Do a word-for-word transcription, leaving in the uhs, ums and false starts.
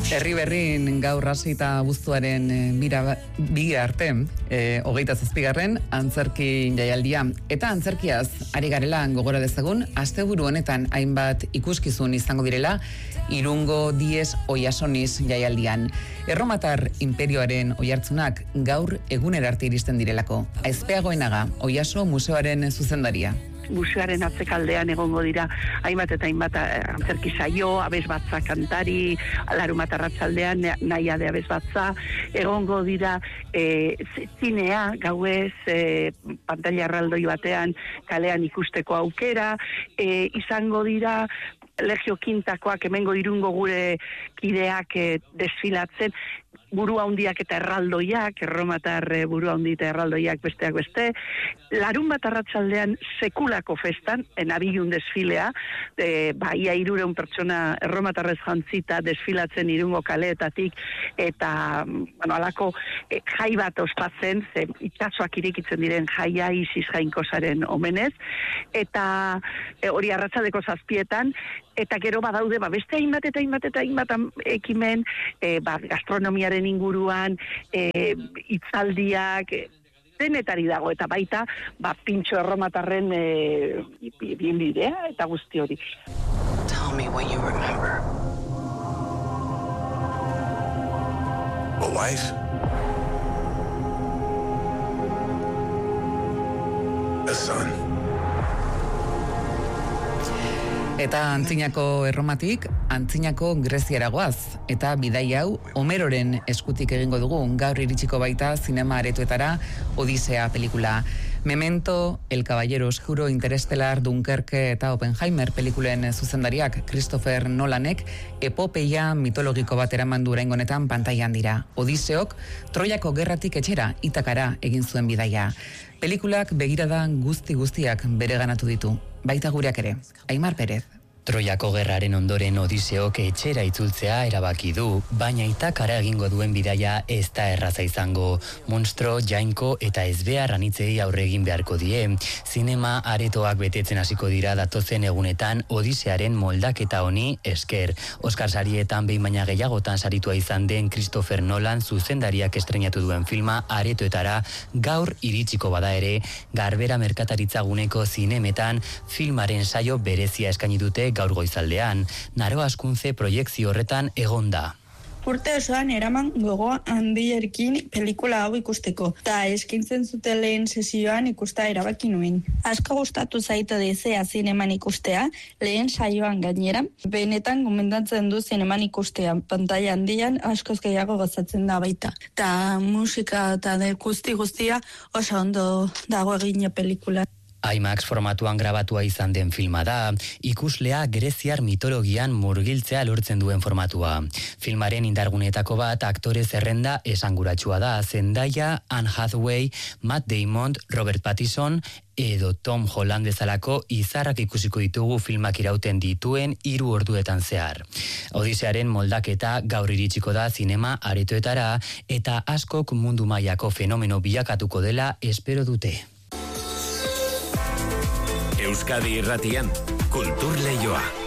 Herri berrin gaur hasi eta abuztuaren bira, biga arte, e, hogeita zazpigarren antzerki jaialdia. Eta antzerkiaz, ari garela gogora dezagun, asteburu honetan hainbat ikuskizun izango direla, Irungo Dies Oiasoniz jaialdian. Erromatar imperioaren oihartzunak gaur egunerarte iristen direlako. Aizpeagoenaga, Oiaso museoaren zuzendaria. Museoaren atzekaldean egongo dira hainbat eta hainbat antzerki saio, abesbatza kantari, Larunbat arratsaldean Naia de abesbatza, egongo dira e, zinea, gauez, e, pantalla erraldoi batean kalean ikusteko aukera, e, izango dira Legio Kintakoak, hemengo Irungo gure kideak e, desfilatzen, buru handiak eta erraldoiak, erromatar buru handi eta erraldoiak besteak beste. Larunbat arratsaldean sekulako festan, enabilun desfilea, e, baia irureun pertsona erromatarrez jantzita desfilatzen Irungo kaleetatik, eta bueno, alako e, jai bat ospatzen, ze itsasoak irekitzen diren jaia Isis Jainkosaren omenez, eta e, hori arratsaldeko zazpietan, eta gero badaude, ba, beste hainbat eta hainbat eta hainbat ekimen, e, ba, gastronomiaren inguruan, e, itzaldiak, e, denetari dago, eta baita, ba, pintxo erromatarren e, bienbidea, eta guzti hori. Tell me what you remember. A wife? A son? Eta antzinako Erromatik, antzinako Greziara goaz. Eta bidai hau, Homeroren eskutik egingo dugu, gaur iritsiko baita zinema aretoetara Odisea pelikula. Memento, El Caballero Oscuro, Interestelar, Dunkerque eta Oppenheimer pelikulen zuzendariak Christopher Nolanek epopeia mitologiko bat eraman du oraingo honetan pantailan dira. Odiseok Troiako gerratik etxera Itakara egin zuen bidaia. Pelikulak begiradan guzti guztiak bereganatu ditu. Baita gureak ere. Aimar Perez. Troiako gerraren ondoren Odiseok etxera itzultzea erabaki du, baina Itakara egingo duen bidaia ez da erraza izango. Monstro, jainko eta ezbehar anitzei aurre egin beharko die. Zinema aretoak betetzen hasiko dira datozen egunetan Odisearen moldaketa honi esker. Oscar sarietan behin baina gehiagotan saritua izan den Christopher Nolan zuzendariak estreinatu duen filma aretoetara gaur iritsiko bada ere, Garbera merkataritzaguneko zinemetan filmaren saio berezia eskaini dute gaur goizaldean. Naro Askuntze proiekzio horretan egonda. Urte osoan eraman gogoa handierekin pelikula hau ikusteko, eta eskintzen zute lehen sesioan ikusta erabaki nuen. Asko gustatu zaite dezea zineman ikustea, lehen saioan gainera, benetan gomendatzen du zineman ikustea, pantalla handian askoz gehiago gozatzen da baita. Ta musika eta de guzti guztia oso ondo dago egine pelikula. IMAX formatuan grabatua izan den filma da, ikuslea greziar mitologian murgiltzea lortzen duen formatua. Filmaren indargunetako bat aktore zerrenda esanguratsua da, Zendaya, Anne Hathaway, Matt Damon, Robert Pattinson edo Tom Holland bezalako izarrak ikusiko ditugu filmak irauten dituen hiru orduetan zehar. Odisearen moldaketa gaur iritsiko da zinema aretoetara eta askok mundu mailako fenomeno bilakatuko dela espero dute. Euskadi Irratian, Kultur Leioa.